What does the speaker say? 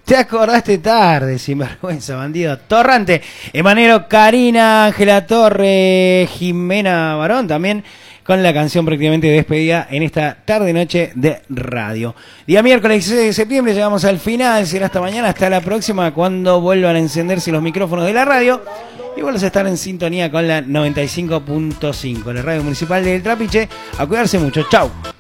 Te acordaste tarde, sinvergüenza, bandido. Torrante, Emanero, Karina, Ángela Torre, Jimena Barón también con la canción prácticamente de despedida en esta tarde-noche de radio. Día miércoles 16 de septiembre, llegamos al final, será hasta mañana, hasta la próxima, cuando vuelvan a encenderse los micrófonos de la radio y vuelvas a estar en sintonía con la 95.5, la radio municipal del Trapiche. A cuidarse mucho, chau.